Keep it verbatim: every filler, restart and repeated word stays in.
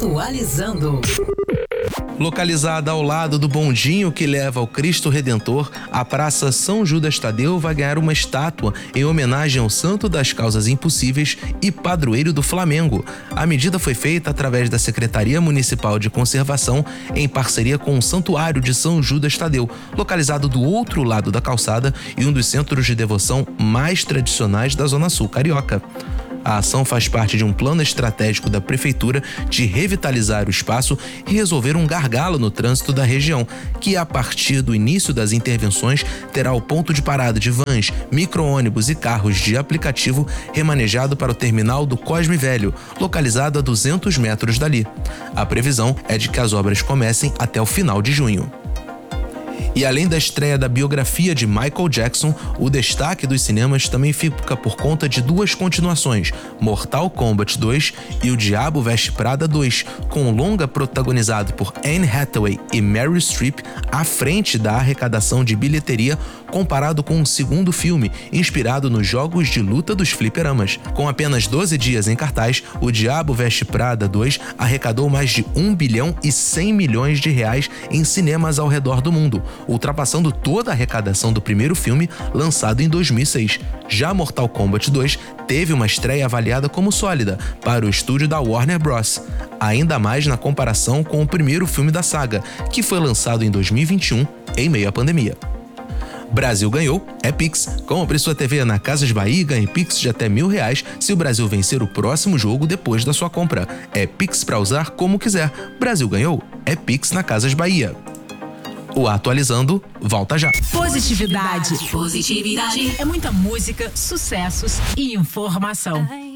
Atualizando. Localizada ao lado do bondinho que leva ao Cristo Redentor, a Praça São Judas Tadeu vai ganhar uma estátua em homenagem ao santo das causas impossíveis e padroeiro do Flamengo. A medida foi feita através da Secretaria Municipal de Conservação em parceria com o Santuário de São Judas Tadeu, localizado do outro lado da calçada e um dos centros de devoção mais tradicionais da Zona Sul carioca. A ação faz parte de um plano estratégico da Prefeitura de revitalizar o espaço e resolver um gargalo no trânsito da região, que a partir do início das intervenções terá o ponto de parada de vans, micro-ônibus e carros de aplicativo remanejado para o terminal do Cosme Velho, localizado a duzentos metros dali. A previsão é de que as obras comecem até o final de junho. E além da estreia da biografia de Michael Jackson, o destaque dos cinemas também fica por conta de duas continuações, Mortal Kombat dois e O Diabo Veste Prada dois, com o longa protagonizado por Anne Hathaway e Meryl Streep à frente da arrecadação de bilheteria comparado com o segundo filme, inspirado nos jogos de luta dos fliperamas. Com apenas doze dias em cartaz, O Diabo Veste Prada dois arrecadou mais de um bilhão e cem milhões de reais em cinemas ao redor do mundo, ultrapassando toda a arrecadação do primeiro filme, lançado em dois mil e seis. Já Mortal Kombat dois teve uma estreia avaliada como sólida para o estúdio da Warner Bros., ainda mais na comparação com o primeiro filme da saga, que foi lançado em dois mil e vinte e um, em meio à pandemia. Brasil ganhou, é Pix. Compre sua T V na Casas Bahia e ganhe Pix de até mil reais se o Brasil vencer o próximo jogo depois da sua compra. É Pix para usar como quiser. Brasil ganhou, é Pix na Casas Bahia. O Atualizando volta já. Positividade. Positividade. É muita música, sucessos e informação.